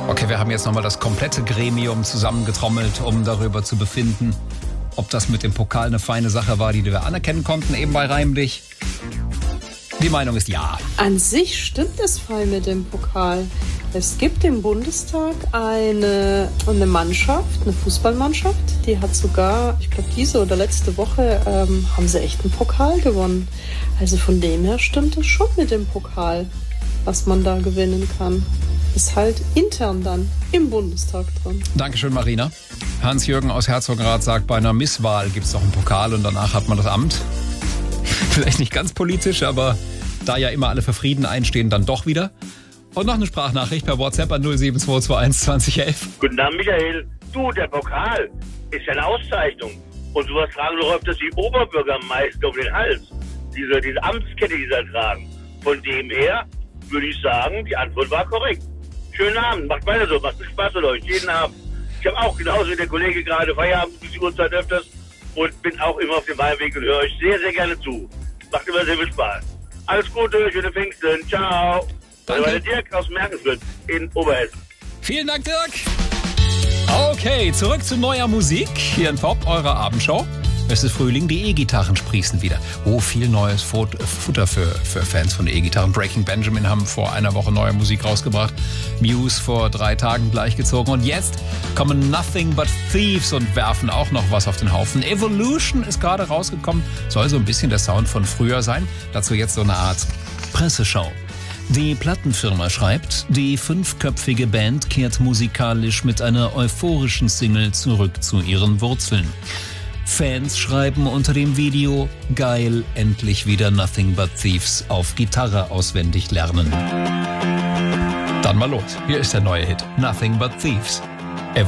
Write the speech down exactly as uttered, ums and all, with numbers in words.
Okay, wir haben jetzt nochmal das komplette Gremium zusammengetrommelt, um darüber zu befinden, ob das mit dem Pokal eine feine Sache war, die wir anerkennen konnten, eben bei Reimlich. Die Meinung ist ja. An sich stimmt es fein mit dem Pokal. Es gibt im Bundestag eine, eine Mannschaft, eine Fußballmannschaft, die hat sogar, ich glaube diese oder letzte Woche, ähm, haben sie echt einen Pokal gewonnen. Also von dem her stimmt es schon mit dem Pokal, was man da gewinnen kann. Ist halt intern dann im Bundestag drin. Dankeschön, Marina. Hans-Jürgen aus Herzogenrath sagt, bei einer Misswahl gibt es noch einen Pokal und danach hat man das Amt. Vielleicht nicht ganz politisch, aber da ja immer alle für Frieden einstehen, dann doch wieder. Und noch eine Sprachnachricht per WhatsApp an null sieben zwei zwei eins zwanzig elf. Guten Abend, Michael. Du, der Pokal ist ja eine Auszeichnung. Und sowas tragen doch öfters die Oberbürgermeister auf den Hals. Diese, diese Amtskette, die sie da tragen. Von dem her würde ich sagen, die Antwort war korrekt. Schönen Abend, macht weiter so, macht viel Spaß mit euch, jeden Abend. Ich habe auch genauso wie der Kollege gerade Feierabend bis die Uhrzeit öfters und bin auch immer auf dem Heimweg und höre euch sehr, sehr gerne zu. Macht immer sehr viel Spaß. Alles Gute, schöne Pfingsten, ciao. Das war der Dirk aus Merkensfeld in Oberhessen. Vielen Dank, Dirk. Okay, zurück zu neuer Musik. Hier in Pop, eurer Abendshow. Es ist Frühling, die E-Gitarren sprießen wieder. Oh, viel neues Futter für, für Fans von E-Gitarren. Breaking Benjamin haben vor einer Woche neue Musik rausgebracht. Muse vor drei Tagen gleichgezogen. Und jetzt kommen Nothing But Thieves und werfen auch noch was auf den Haufen. Evolution ist gerade rausgekommen. Soll so ein bisschen der Sound von früher sein. Dazu jetzt so eine Art Presseschau. Die Plattenfirma schreibt, die fünfköpfige Band kehrt musikalisch mit einer euphorischen Single zurück zu ihren Wurzeln. Fans schreiben unter dem Video, geil, endlich wieder Nothing But Thieves auf Gitarre auswendig lernen. Dann mal los, hier ist der neue Hit, Nothing But Thieves.